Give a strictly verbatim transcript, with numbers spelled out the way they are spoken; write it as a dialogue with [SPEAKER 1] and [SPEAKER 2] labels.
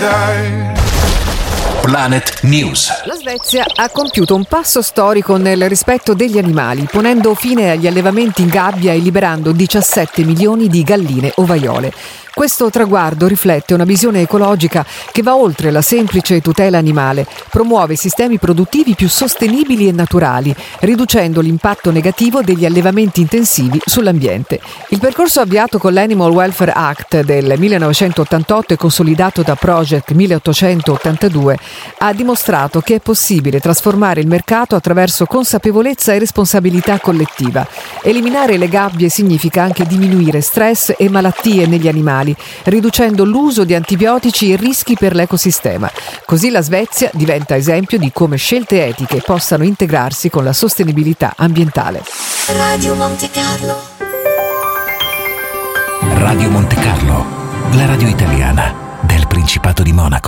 [SPEAKER 1] Planet News.
[SPEAKER 2] La Svezia ha compiuto un passo storico nel rispetto degli animali, ponendo fine agli allevamenti in gabbia e liberando diciassette milioni di galline ovaiole. Questo traguardo riflette una visione ecologica che va oltre la semplice tutela animale, promuove sistemi produttivi più sostenibili e naturali, riducendo l'impatto negativo degli allevamenti intensivi sull'ambiente. Il percorso avviato con l'Animal Welfare Act del millenovecentottantotto e consolidato da Project milleottocentottantadue ha dimostrato che è possibile trasformare il mercato attraverso consapevolezza e responsabilità collettiva. Eliminare le gabbie significa anche diminuire stress e malattie negli animali, riducendo l'uso di antibiotici e rischi per l'ecosistema. Così la Svezia diventa esempio di come scelte etiche possano integrarsi con la sostenibilità ambientale.
[SPEAKER 3] Radio Monte Carlo.
[SPEAKER 1] Radio Monte Carlo, la radio italiana del Principato di Monaco.